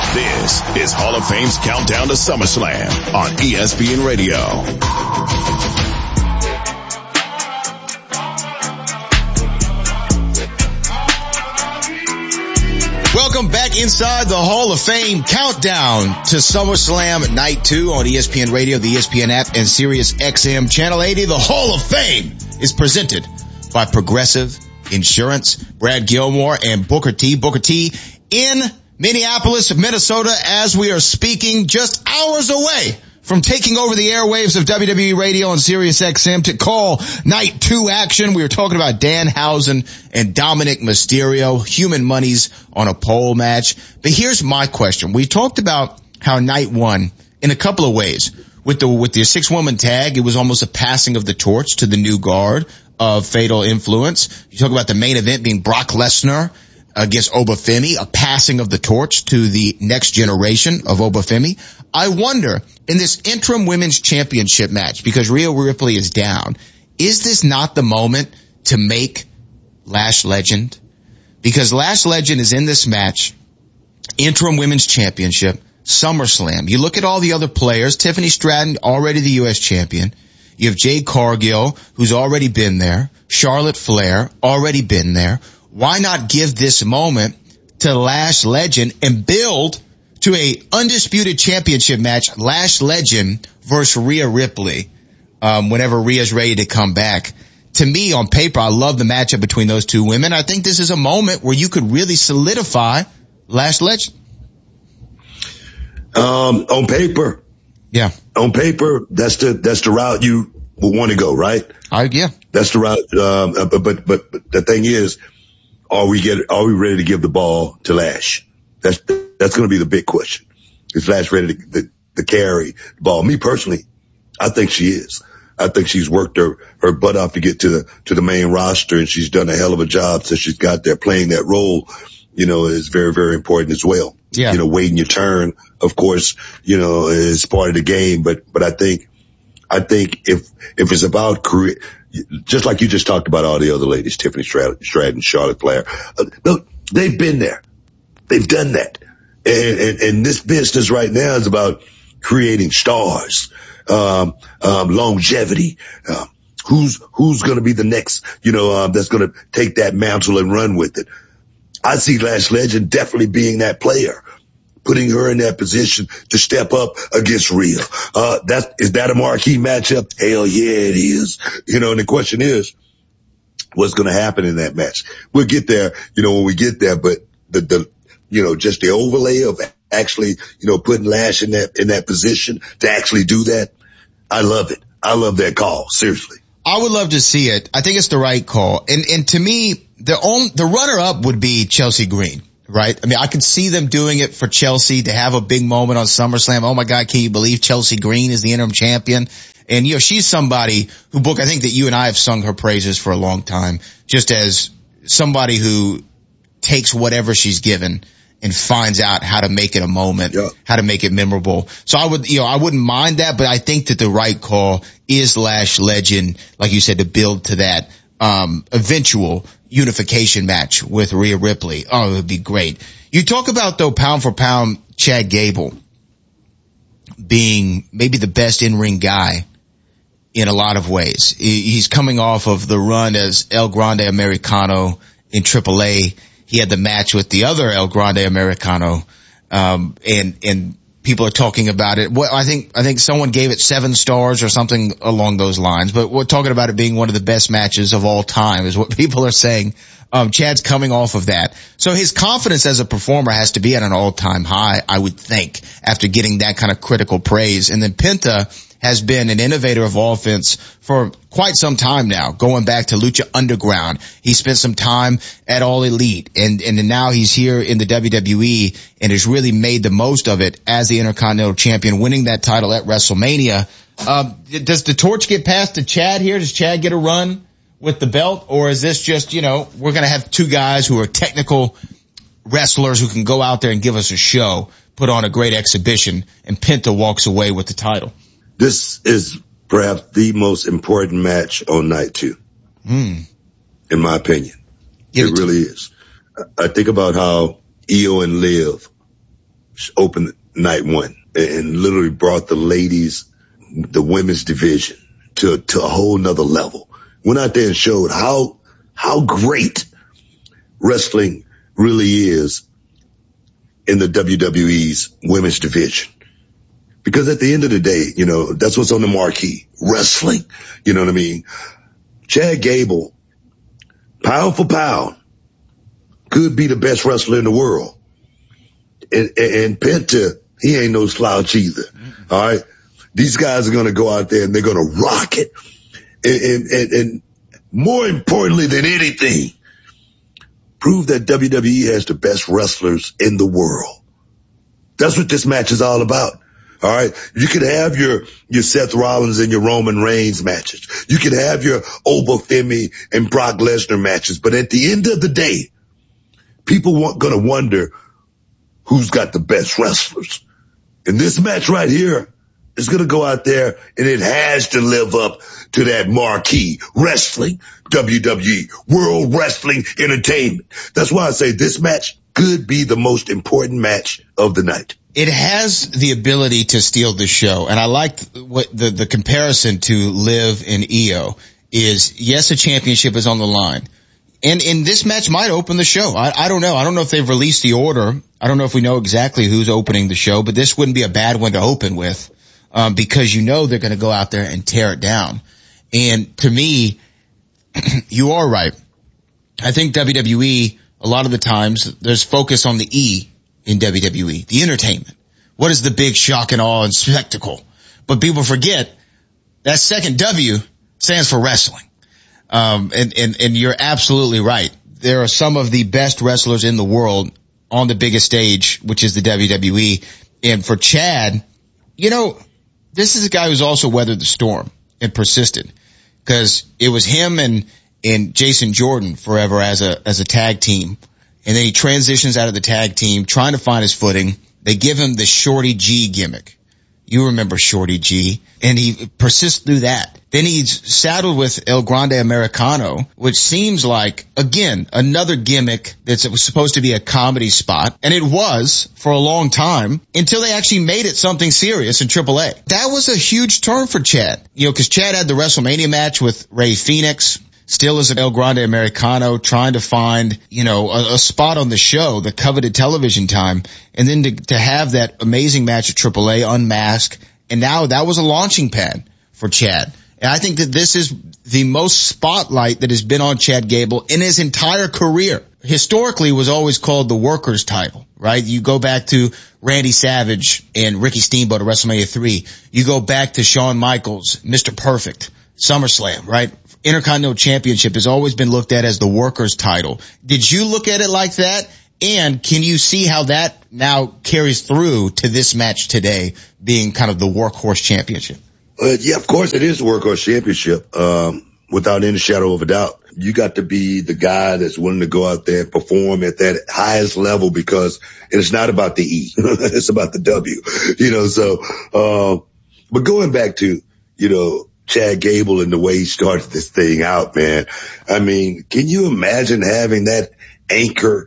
This is Hall of Fame's Countdown to SummerSlam on ESPN Radio. Welcome back inside the Hall of Fame Countdown to SummerSlam Night 2 on ESPN Radio, the ESPN app, and Sirius XM Channel 80. The Hall of Fame is presented by Progressive Insurance. Brad Gilmore and Booker T. Booker T in Minneapolis, Minnesota, as we are speaking, just hours away from taking over the airwaves of WWE Radio and Sirius XM to call Night 2 action. We were talking about Danhausen and Dominic Mysterio, human monies on a pole match. But here's my question. We talked about how Night 1, in a couple of ways, with the 6-woman tag, it was almost a passing of the torch to the new guard of Fatal Influence. You talk about the main event being Brock Lesnar against Obafemi, a passing of the torch to the next generation of Obafemi. I wonder, in this interim women's championship match, because Rhea Ripley is down, is this not the moment to make Lash Legend? Because Lash Legend is in this match, interim women's championship, SummerSlam. You look at all the other players, Tiffany Stratton, already the U.S. champion. You have Jade Cargill, who's already been there. Charlotte Flair, already been there. Why not give this moment to Lash Legend and build to a undisputed championship match, Lash Legend versus Rhea Ripley, whenever Rhea's ready to come back? To me, on paper, I love the matchup between those two women. I think this is a moment where you could really solidify Lash Legend. On paper. Yeah. On paper, that's the route you would want to go, right? Yeah. That's the route. But the thing is, are we ready to give the ball to Lash? That's going to be the big question. Is Lash ready to carry the ball? Me personally, I think she is. I think she's worked her butt off to get to the main roster, and she's done a hell of a job since she's got there. Playing that role, is very, very important as well. Yeah. Waiting your turn, of course, is part of the game. But I think if it's about career, just like you just talked about all the other ladies, Tiffany Stratton, Charlotte Flair, they've been there. They've done that. And this business right now is about creating stars, longevity, who's going to be the next, that's going to take that mantle and run with it. I see Lash Legend definitely being that player, putting her in that position to step up against Rhea. Is that a marquee matchup? Hell yeah, it is. And the question is, what's going to happen in that match? We'll get there, when we get there, but just the overlay of actually, putting Lash in that position to actually do that. I love it. I love that call. Seriously. I would love to see it. I think it's the right call. And to me, the runner-up would be Chelsea Green, right? I mean, I could see them doing it for Chelsea to have a big moment on SummerSlam. Oh my God, can you believe Chelsea Green is the interim champion? And, she's somebody who, Book, I think that you and I have sung her praises for a long time, just as somebody who takes whatever she's given and finds out how to make it a moment, how to make it memorable. So I wouldn't mind that, but I think that the right call is Lash Legend, like you said, to build to that, eventual unification match with Rhea Ripley. Oh, it would be great. You talk about, though, pound for pound, Chad Gable being maybe the best in-ring guy in a lot of ways. He's coming off of the run as El Grande Americano in AAA. He had the match with the other El Grande Americano, and people are talking about it. Well, I think someone gave it 7 stars or something along those lines, but we're talking about it being one of the best matches of all time is what people are saying. Chad's coming off of that. So his confidence as a performer has to be at an all-time high, I would think, after getting that kind of critical praise. And then Penta has been an innovator of offense for quite some time now, going back to Lucha Underground. He spent some time at All Elite, and now he's here in the WWE and has really made the most of it as the Intercontinental Champion, winning that title at WrestleMania. Does the torch get passed to Chad here? Does Chad get a run with the belt? Or is this just, we're going to have 2 guys who are technical wrestlers who can go out there and give us a show, put on a great exhibition, and Penta walks away with the title? This is perhaps the most important match on night 2, in my opinion. It really is. I think about how Io and Liv opened night one and literally brought the women's division to a whole nother level. Went out there and showed how great wrestling really is in the WWE's women's division. Because at the end of the day, you know, that's what's on the marquee. Wrestling. You know what I mean? Chad Gable, pound for pound, could be the best wrestler in the world. And Penta, he ain't no slouch either. All right. These guys are going to go out there and they're going to rock it. And more importantly than anything, prove that WWE has the best wrestlers in the world. That's what this match is all about. All right. You could have your Seth Rollins and your Roman Reigns matches. You could have your Obafemi and Brock Lesnar matches. But at the end of the day, people going to wonder who's got the best wrestlers. And this match right here is going to go out there and it has to live up to that marquee wrestling, WWE, World Wrestling Entertainment. That's why I say this match could be the most important match of the night. It has the ability to steal the show. And I like what the comparison to Liv and Io is, yes, a championship is on the line. And this match might open the show. I don't know. I don't know if they've released the order. I don't know if we know exactly who's opening the show, but this wouldn't be a bad one to open with, because you know they're going to go out there and tear it down. And to me, you are right. I think WWE, a lot of the times, there's focus on the E in WWE, the entertainment. What is the big shock and awe and spectacle? But people forget that second W stands for wrestling. And you're absolutely right. There are some of the best wrestlers in the world on the biggest stage, which is the WWE. And for Chad, you know, this is a guy who's also weathered the storm and persisted, because it was him and Jason Jordan forever as a tag team. And then he transitions out of the tag team, trying to find his footing. They give him the Shorty G gimmick. You remember Shorty G. And he persists through that. Then he's saddled with El Grande Americano, which seems like, again, another gimmick that's supposed to be a comedy spot. And it was for a long time until they actually made it something serious in AAA. That was a huge turn for Chad. You know, because Chad had the WrestleMania match with Rey Fenix. Still as an El Grande Americano, trying to find, you know, a spot on the show, the coveted television time. And then to have that amazing match at AAA, Unmasked. And now that was a launching pad for Chad. And I think that this is the most spotlight that has been on Chad Gable in his entire career. Historically, it was always called the workers title, right? You go back to Randy Savage and Ricky Steamboat at WrestleMania 3. You go back to Shawn Michaels, Mr. Perfect, SummerSlam, right? Intercontinental Championship has always been looked at as the workers title. Did you look at it like that? And can you see how that now carries through to this match today being kind of the workhorse championship? Yeah, of course it is the workhorse championship. Without any shadow of a doubt, you got to be the guy that's willing to go out there and perform at that highest level, because it's not about the E. It's about the W, you know, so, but going back to, you know, Chad Gable and the way he started this thing out, man. I mean, can you imagine having that anchor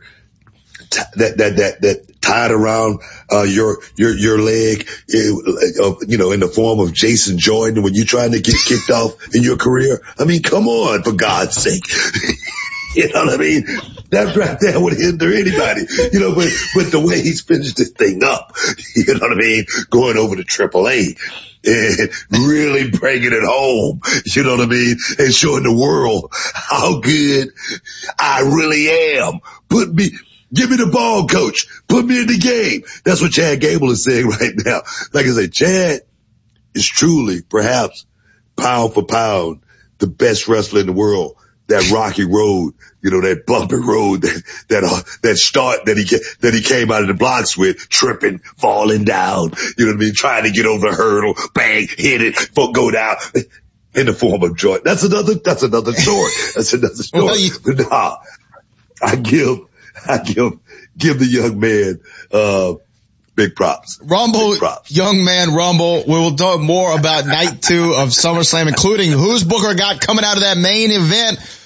that tied around your leg, you know, in the form of Jason Jordan when you're trying to get kicked off in your career? I mean, come on, for God's sake. You know what I mean? That right there would hinder anybody, you know, but the way he's finished this thing up, you know what I mean? Going over to AAA. And really bringing it home, you know what I mean? And showing the world how good I really am. Give me the ball, coach. Put me in the game. That's what Chad Gable is saying right now. Like I said, Chad is truly, perhaps, pound for pound, the best wrestler in the world. That rocky road, you know, that bumpy road, that start that he came out of the blocks with, tripping, falling down, you know what I mean? Trying to get over the hurdle, bang, hit it, go down in the form of joy. That's another story. That's another story. But nah, I give the young man, big props. Rumble, big props. Young man Rumble. We will talk more about night 2 of SummerSlam, including who's Booker got coming out of that main event.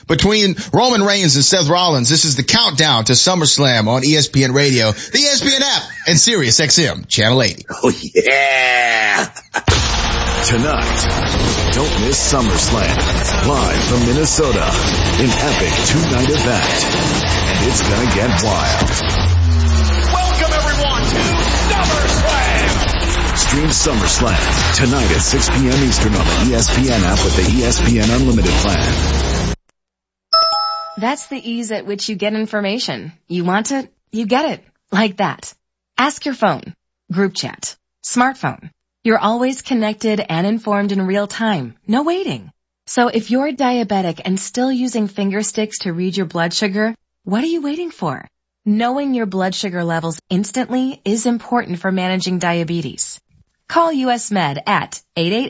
between Roman Reigns and Seth Rollins. This is the countdown to SummerSlam on ESPN Radio, the ESPN app, and Sirius XM Channel 80. Oh yeah. Tonight, don't miss SummerSlam, live from Minnesota, an epic 2-night event, and it's gonna get wild. Welcome everyone to SummerSlam! Stream SummerSlam tonight at 6 p.m. Eastern on the ESPN app with the ESPN Unlimited plan. That's the ease at which you get information. You want it, you get it. Like that. Ask your phone, group chat, smartphone. You're always connected and informed in real time. No waiting. So if you're diabetic and still using finger sticks to read your blood sugar, what are you waiting for? Knowing your blood sugar levels instantly is important for managing diabetes. Call US Med at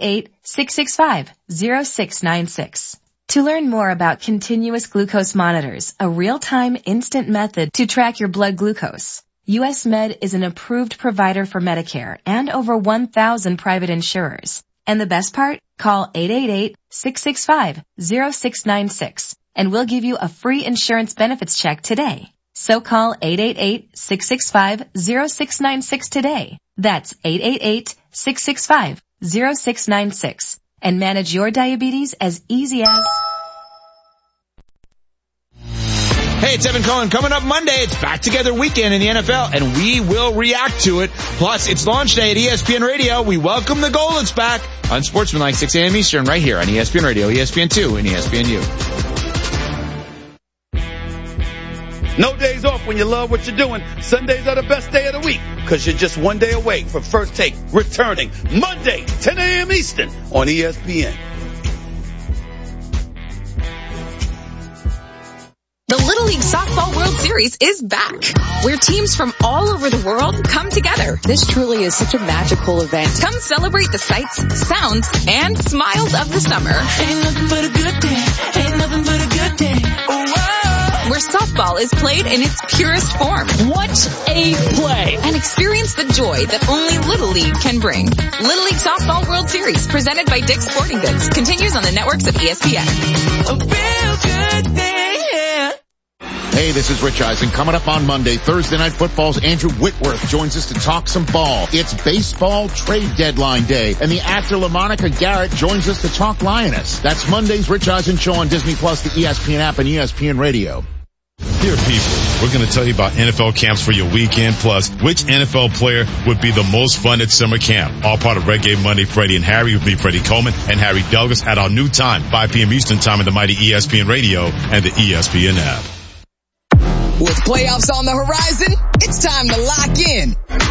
888-665-0696. To learn more about continuous glucose monitors, a real-time instant method to track your blood glucose. US Med is an approved provider for Medicare and over 1,000 private insurers. And the best part? Call 888-665-0696 and we'll give you a free insurance benefits check today. So call 888-665-0696 today. That's 888-665-0696 and manage your diabetes as easy as... Hey, it's Evan Cohen. Coming up Monday, it's Back Together Weekend in the NFL, and we will react to it. Plus, it's launch day at ESPN Radio. We welcome the Goldens back on Sportsmanlike 6 a.m. Eastern right here on ESPN Radio, ESPN2, and ESPNU. No days off when you love what you're doing. Sundays are the best day of the week because you're just one day away from First Take returning Monday, 10 a.m. Eastern on ESPN. The Little League Softball World Series is back, where teams from all over the world come together. This truly is such a magical event. Come celebrate the sights, sounds, and smiles of the summer. Ain't nothing but a good day. Ain't nothing but a good day. Where softball is played in its purest form. What a play! And experience the joy that only Little League can bring. Little League Softball World Series, presented by Dick's Sporting Goods, continues on the networks of ESPN. A real good day. Hey, this is Rich Eisen. Coming up on Monday, Thursday Night Football's Andrew Whitworth joins us to talk some ball. It's baseball trade deadline day, and the actor LaMonica Garrett joins us to talk Lioness. That's Monday's Rich Eisen Show on Disney Plus, the ESPN app, and ESPN Radio. Dear people, we're going to tell you about NFL camps for your weekend, plus which NFL player would be the most fun at summer camp. All part of Reggae Monday, Freddie and Harry, with me, Freddie Coleman, and Harry Douglas at our new time, 5 p.m. Eastern time, in the mighty ESPN Radio and the ESPN app. With playoffs on the horizon, it's time to lock in.